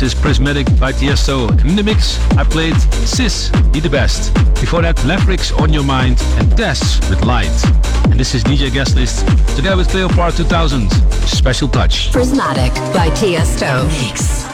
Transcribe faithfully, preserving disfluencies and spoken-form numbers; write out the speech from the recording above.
This is Prismatic by Tiesto. In the mix, I played Sis, Be The Best. Before that, Mavericks, On Your Mind, and Tess with Light. And this is D J Guest List, together with Cleopatra two thousand. Special Touch. Prismatic by Tiesto. Mix.